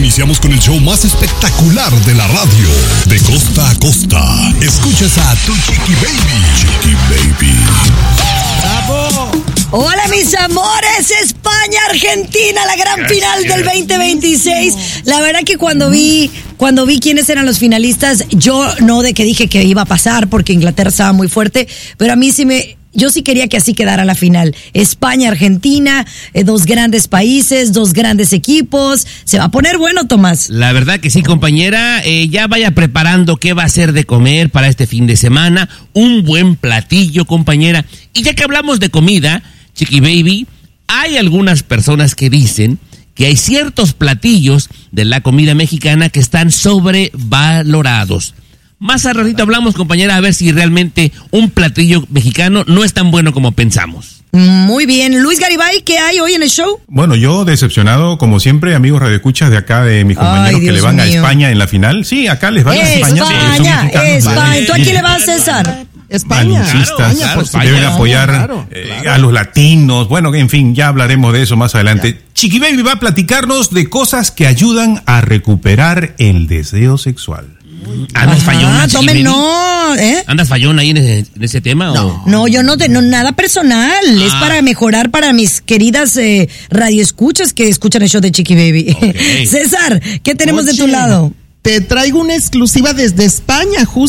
Iniciamos con el show más espectacular de la radio, de costa a costa. Escuchas a tu Chiqui Baby. Chiqui Baby. ¡Bravo! Hola mis amores, España-Argentina, la gran final del 2026. La verdad que cuando vi quiénes eran los finalistas, yo no de que dije que iba a pasar porque Inglaterra estaba muy fuerte, pero a mí yo sí quería que así quedara la final. España-Argentina, dos grandes países, dos grandes equipos. Se va a poner bueno, Tomás. La verdad que sí, compañera. Ya vaya preparando qué va a hacer de comer para este fin de semana. Un buen platillo, compañera. Y ya que hablamos de comida, Chiqui Baby, hay algunas personas que dicen que hay ciertos platillos de la comida mexicana que están sobrevalorados. Más al ratito hablamos, compañera, a ver si realmente un platillo mexicano no es tan bueno como pensamos. Muy bien. Luis Garibay, ¿qué hay hoy en el show? Bueno, yo decepcionado, como siempre, amigos radioescuchas de acá, de mis compañeros que le van a España en la final. Sí, acá les van a España. España. ¿Tú a quién le vas, César? España. Deben apoyar a los latinos. Bueno, en fin, ya hablaremos de eso más adelante. Chiqui Baby va a platicarnos de cosas que ayudan a recuperar el deseo sexual. ¿Andas fallona, Chiqui Baby? No, ¿Andas fallona ahí en ese tema? No, yo no, nada personal. Es para mejorar para mis queridas radioescuchas que escuchan el show de Chiqui Baby. Okay. César, ¿qué tenemos de tu lado? Te traigo una exclusiva desde España,